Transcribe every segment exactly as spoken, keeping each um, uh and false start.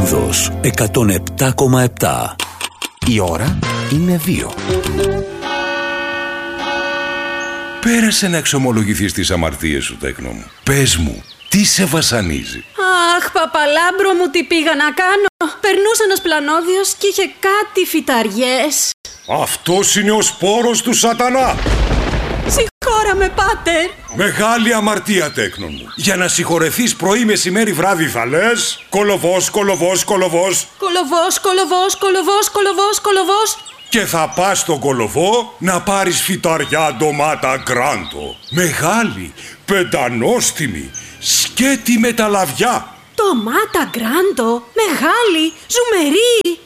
Πίνδος εκατόν επτά κόμμα επτά. Η ώρα είναι δύο. Πέρασε να εξομολογηθείς τις αμαρτίες σου, τέκνο μου. Πες μου, τι σε βασανίζει? Αχ, παπαλάμπρο μου, τι πήγα να κάνω. Περνούσε ένας πλανόδιος και είχε κάτι φυταριές. Αυτός είναι ο σπόρος του σατανά. Συγχώραμε, πάτερ. Μεγάλη αμαρτία, τέκνο μου. Για να συγχωρεθείς πρωί, μεσημέρι, βράδυ θα λες κολοβός, κολοβός, κολοβός. Κολοβός, κολοβός, κολοβός, κολοβός, κολοβός. Και θα πας στον κολοβό να πάρεις φυταριά ντομάτα γκράντο. Μεγάλη, πεντανόστιμη, σκέτη με τα λαβιά. Ντομάτα γκράντο, μεγάλη, ζουμερή.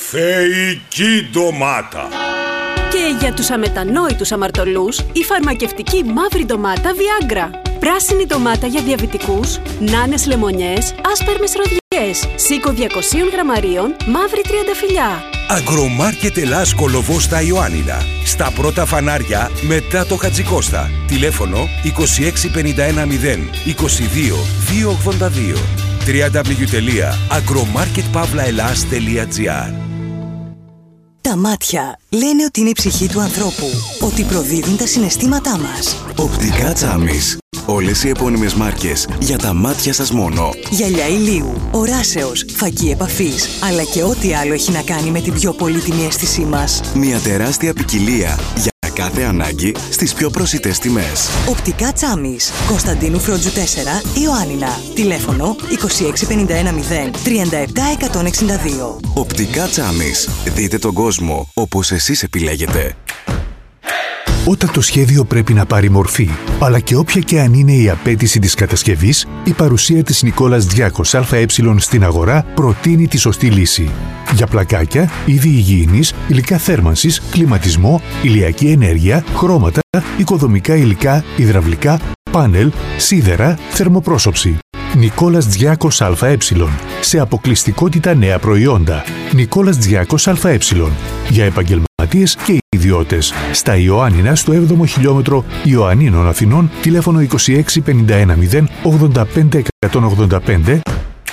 Θεϊκή ντομάτα. Και για τους αμετανόητους αμαρτωλούς, η φαρμακευτική μαύρη ντομάτα Viagra. Πράσινη ντομάτα για διαβητικούς, νάνες λεμονιές, άσπερμες ροδιές, σίκο διακόσια γραμμαρίων, μαύρη τριανταφυλλιά. Αγρομάρκετ Ελλάς Κολοβός στα Ιωάννινα. Στα πρώτα φανάρια μετά το Χατζικώστα. Τηλέφωνο είκοσι έξι πενήντα ένα μηδέν είκοσι δύο διακόσια ογδόντα δύο. double-u double-u double-u τελεία αγρομάρκετ παύλα ελλάς τελεία τζι άρ. Τα μάτια λένε ότι είναι η ψυχή του ανθρώπου, ότι προδίδουν τα συναισθήματά μας. Οπτικά Τσάμις. Όλες οι επώνυμες μάρκες για τα μάτια σας μόνο. Γυαλιά ηλίου, οράσεως, φακή επαφής, αλλά και ό,τι άλλο έχει να κάνει με την πιο πολύτιμη αίσθησή μας. Μια τεράστια ποικιλία για κάθε ανάγκη στις πιο προσιτές τιμές. Οπτικά Τσάμις. Κωνσταντίνου Φρόντζου τέσσερα, Ιωάννινα. Τηλέφωνο είκοσι έξι πενήντα ένα μηδέν τριάντα επτά εκατόν εξήντα δύο. Οπτικά Τσάμις. Δείτε τον κόσμο όπως εσείς επιλέγετε. Όταν το σχέδιο πρέπει να πάρει μορφή, αλλά και όποια και αν είναι η απέτηση της κατασκευής, η παρουσία της Νικόλας Διάκος ΑΕ στην αγορά προτείνει τη σωστή λύση. Για πλακάκια, είδη υγιεινής, υλικά θέρμανσης, κλιματισμό, ηλιακή ενέργεια, χρώματα, οικοδομικά υλικά, υδραυλικά, πάνελ, σίδερα, θερμοπρόσωψη. Νικόλας Διάκος ΑΕ. Σε αποκλειστικότητα νέα προϊόντα. Νικόλας Διάκος ΑΕ. Για επαγγελματίες και ιδιώτες. Στα Ιωάννινα, στο έβδομο χιλιόμετρο Ιωαννίνων Αθηνών, τηλέφωνο είκοσι έξι πενήντα ένα μηδέν ογδόντα πέντε εκατόν ογδόντα πέντε.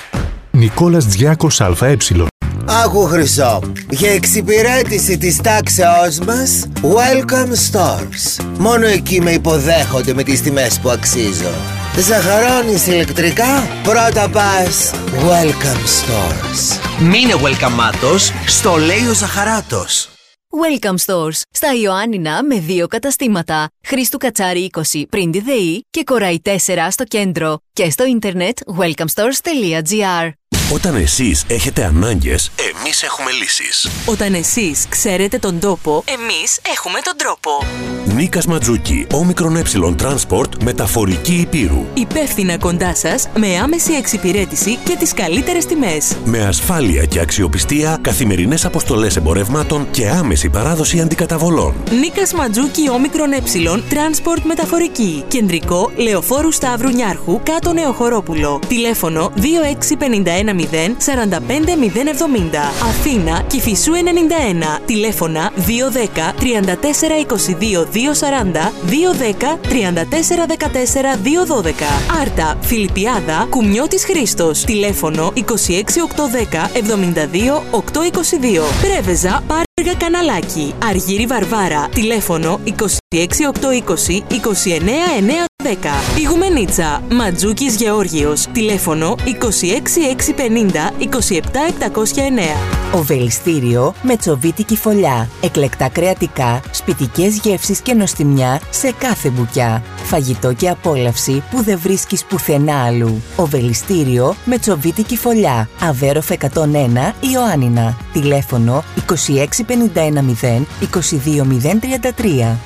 Νικόλας Διάκος ΑΕ. Άκου Χρυσό, για εξυπηρέτηση της τάξεώς μας, Welcome Stores. Μόνο εκεί με υποδέχονται με τις τιμές που αξίζω. Ζαχαρώνεις ηλεκτρικά, πρώτα πας Welcome Stores. Μείνε welcome-άτος, στο λέει ο Ζαχαράτος. Welcome Stores, στα Ιωάννινα με δύο καταστήματα. Χρήστου Κατσάρη είκοσι πριν τη ΔΕΗ και Κοραϊ τέσσερα στο κέντρο. Και στο ίντερνετ welcome stores τελεία τζι άρ. Όταν εσείς έχετε ανάγκες, εμείς έχουμε λύσεις. Όταν εσείς ξέρετε τον τόπο, εμείς έχουμε τον τρόπο. Νίκας Ματζούκη, όμικρον ε Transport, μεταφορική Υπήρου. Υπεύθυνα κοντά σας, με άμεση εξυπηρέτηση και τις καλύτερες τιμές. Με ασφάλεια και αξιοπιστία, καθημερινές αποστολές εμπορευμάτων και άμεση παράδοση αντικαταβολών. Νίκας Ματζούκη, όμικρον ε Transport, μεταφορική. Κεντρικό, Λεωφόρου Σταύρου Νιάρχου, κάτω Νεοχωρόπουλο. Τηλέφωνο δύο έξι πενήντα ένα μηδέν σαράντα πέντε μηδέν εβδομήντα. Αθήνα, Κηφισού ενενήντα ένα. Τηλέφωνα δύο δέκα τριάντα τέσσερα είκοσι δύο διακόσια σαράντα, δύο δέκα τριάντα τέσσερα δεκατέσσερα διακόσια δώδεκα. Άρτα, Φιλιππιάδα, Κουμιώτης Χρήστος. Τηλέφωνο είκοσι έξι οκτακόσια δέκα εβδομήντα δύο οκτακόσια είκοσι δύο. Πρέβεζα, Πάργα Καναλάκι. Αργύρι Βαρβάρα. Τηλέφωνο είκοσι έξι οκτακόσια είκοσι είκοσι εννέα εννιακόσια δέκα. Πηγουμενίτσα, Ματζούκης Γεώργιος. Τηλέφωνο είκοσι έξι εξακόσια πενήντα είκοσι επτά επτακόσια εννέα. Οβελιστήριο με τσοβίτικη φωλιά. Εκλεκτά κρεατικά, σπιτικές γεύσεις και νοστιμιά σε κάθε μπουκιά. Φαγητό και απόλαυση που δεν βρίσκεις πουθενά αλλού. Οβελιστήριο με τσοβίτικη φωλιά. Αβέροφ εκατόν ένα Ιωάννινα. Τηλέφωνο είκοσι έξι πενήντα ένα μηδέν είκοσι δύο μηδέν τριάντα τρία.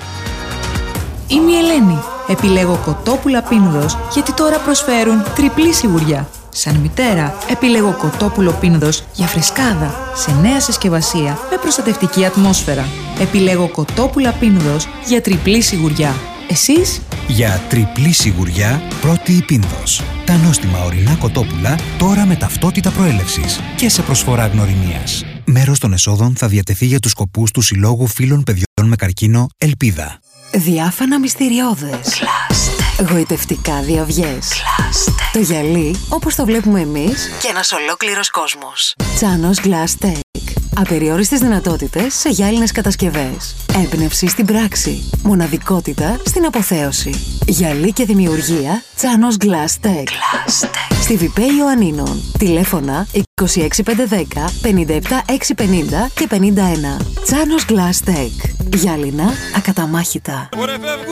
Είμαι η Ελένη. Επιλέγω κοτόπουλα Πίνδος γιατί τώρα προσφέρουν τριπλή σιγουριά. Σαν μητέρα, επιλέγω κοτόπουλο Πίνδος για φρεσκάδα, σε νέα συσκευασία με προστατευτική ατμόσφαιρα. Επιλέγω κοτόπουλα Πίνδος για τριπλή σιγουριά. Εσείς? Για τριπλή σιγουριά, πρώτη η Πίνδος. Τα νόστιμα ορεινά κοτόπουλα τώρα με ταυτότητα προέλευσης και σε προσφορά γνωριμίας. Μέρος των εσόδων θα διατεθεί για τους σκοπούς του Συλλόγου Φίλων Παιδιών με Καρκίνο Ελπίδα. Διάφανα μυστηριώδες. Γοητευτικά διαυγές. Το γυαλί όπως το βλέπουμε εμείς και ένας ολόκληρος κόσμος. Τσάνος Glass Tech. Απεριόριστες δυνατότητες σε γυάλινες κατασκευές. Έμπνευση στην πράξη. Μοναδικότητα στην αποθέωση. Γυαλί και δημιουργία Τσάνος Glass Tech. Στη Βιπέ Ιωαννίνων. Τηλέφωνα είκοσι έξι πεντακόσια δέκα, πενήντα επτά εξακόσια πενήντα και πενήντα ένα. Τσάνος Glass Tech. Γυάλινα ακαταμάχητα.